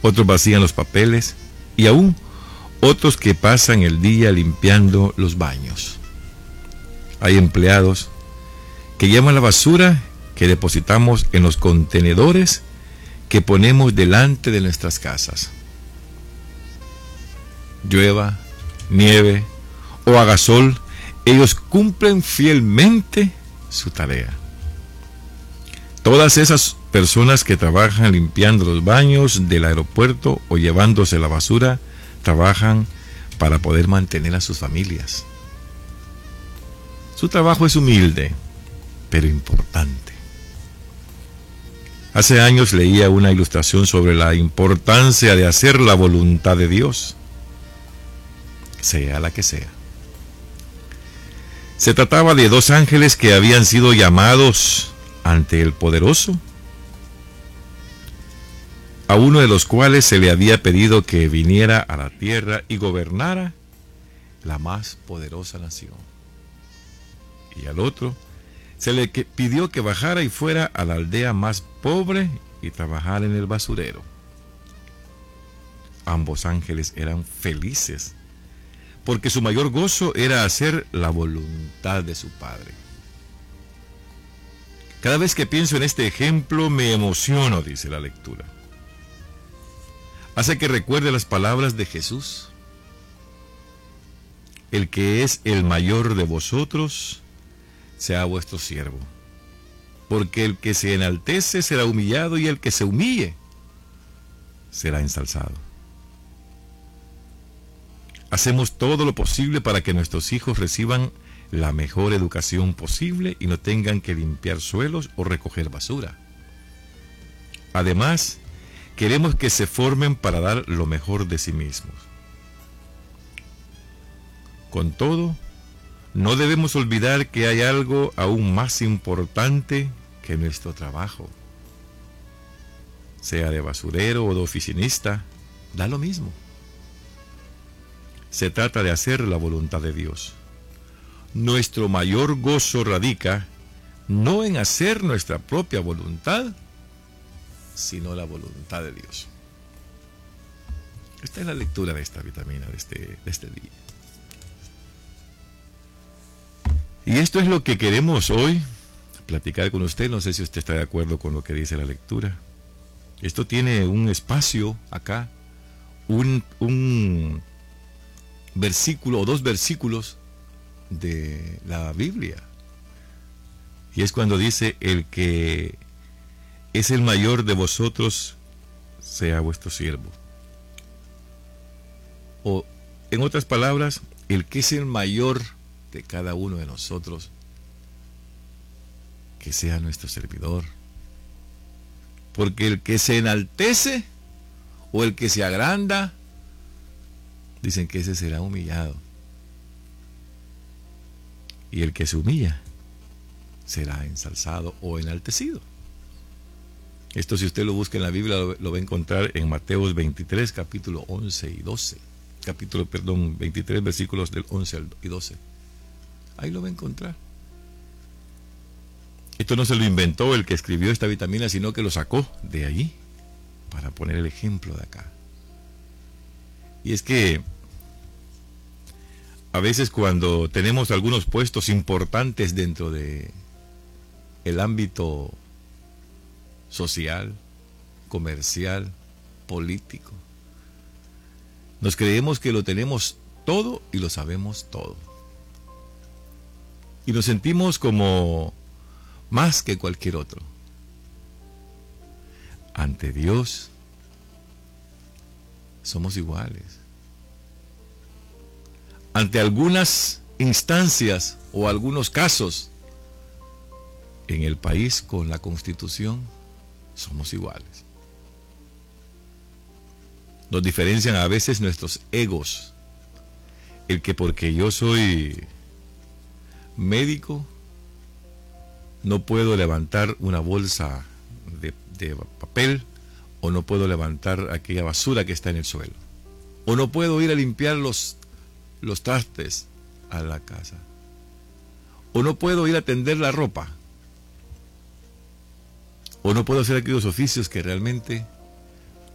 otros vacían los papeles y aún otros que pasan el día limpiando los baños. Hay empleados que llevan la basura que depositamos en los contenedores que ponemos delante de nuestras casas. Llueva, nieve o haga sol, ellos cumplen fielmente su tarea. Todas esas personas que trabajan limpiando los baños del aeropuerto o llevándose la basura, trabajan para poder mantener a sus familias. Su trabajo es humilde, pero importante. Hace años leía una ilustración sobre la importancia de hacer la voluntad de Dios, sea la que sea. Se trataba de dos ángeles que habían sido llamados ante el Poderoso, a uno de los cuales se le había pedido que viniera a la tierra y gobernara la más poderosa nación. Y al otro se le pidió que bajara y fuera a la aldea más pobre y trabajara en el basurero. Ambos ángeles eran felices, porque su mayor gozo era hacer la voluntad de su Padre. Cada vez que pienso en este ejemplo me emociono, dice la lectura. Hace que recuerde las palabras de Jesús. El que es el mayor de vosotros, sea vuestro siervo. Porque el que se enaltece será humillado, y el que se humille será ensalzado. Hacemos todo lo posible para que nuestros hijos reciban la mejor educación posible y no tengan que limpiar suelos o recoger basura. Además, queremos que se formen para dar lo mejor de sí mismos. Con todo, no debemos olvidar que hay algo aún más importante que nuestro trabajo. Sea de basurero o de oficinista, da lo mismo. Se trata de hacer la voluntad de Dios. Nuestro mayor gozo radica no en hacer nuestra propia voluntad, sino la voluntad de Dios. Esta es la lectura de esta vitamina de este día. Y esto es lo que queremos hoy platicar con usted. No sé si usted está de acuerdo con lo que dice la lectura. Esto tiene un espacio acá, un versículo o dos versículos de la Biblia. Y es cuando dice: el que es el mayor de vosotros, sea vuestro siervo. O, en otras palabras, el que es el mayor de cada uno de nosotros, que sea nuestro servidor. Porque el que se enaltece o el que se agranda, dicen que ese será humillado. Y el que se humilla será ensalzado o enaltecido. Esto, si usted lo busca en la Biblia, lo va a encontrar en Mateos 23, capítulo 11 y 12. 23, versículos del 11 y 12. Ahí lo va a encontrar. Esto no se lo inventó el que escribió esta vitamina, sino que lo sacó de allí para poner el ejemplo de acá. Y es que a veces cuando tenemos algunos puestos importantes dentro de el ámbito social, comercial, político, nos creemos que lo tenemos todo y lo sabemos todo. Y nos sentimos como más que cualquier otro. Ante Dios somos iguales. Ante algunas instancias o algunos casos en el país con la Constitución, somos iguales. Nos diferencian a veces nuestros egos. El que porque yo soy médico no puedo levantar una bolsa de papel, o no puedo levantar aquella basura que está en el suelo, o no puedo ir a limpiar los trastes a la casa, o no puedo ir a tender la ropa, o no puedo hacer aquellos oficios que realmente